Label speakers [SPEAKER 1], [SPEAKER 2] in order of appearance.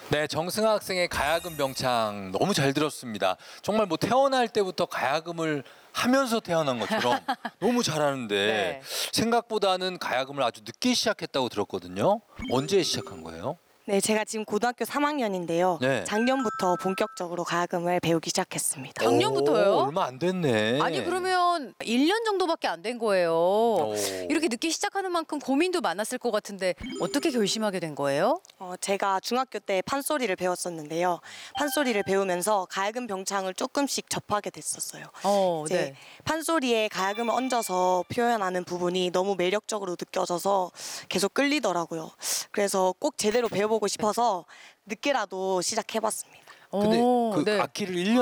[SPEAKER 1] 네, 정승아 학생의 가야금 병창 너무 잘 들었습니다. 정말 뭐 태어날 때부터 가야금을 하면서 태어난 것처럼 너무 잘하는데
[SPEAKER 2] 네.
[SPEAKER 1] 생각보다는 가야금을 아주 늦게 시작했다고 들었거든요. 언제 시작한 거예요?
[SPEAKER 3] 네, 제가 지금 고등학교 3학년인데요.
[SPEAKER 1] 네.
[SPEAKER 3] 작년부터 본격적으로 가야금을 배우기 시작했습니다.
[SPEAKER 2] 작년부터요?
[SPEAKER 1] 오, 얼마 안 됐네.
[SPEAKER 2] 아니 그러면 1년 정도밖에 안 된 거예요.
[SPEAKER 1] 오.
[SPEAKER 2] 이렇게 늦게 시작하는 만큼 고민도 많았을 것 같은데 어떻게 결심하게 된 거예요?
[SPEAKER 3] 제가 중학교 때 판소리를 배웠었는데요. 판소리를 배우면서 가야금 병창을 조금씩 접하게 됐었어요. 이제
[SPEAKER 2] 네.
[SPEAKER 3] 판소리에 가야금을 얹어서 표현하는 부분이 너무 매력적으로 느껴져서 계속 끌리더라고요. 그래서 꼭 제대로 배워보고 싶어서 늦게라도 시작해봤습니다.
[SPEAKER 1] 근데 그
[SPEAKER 2] 네.
[SPEAKER 1] 악기를 1년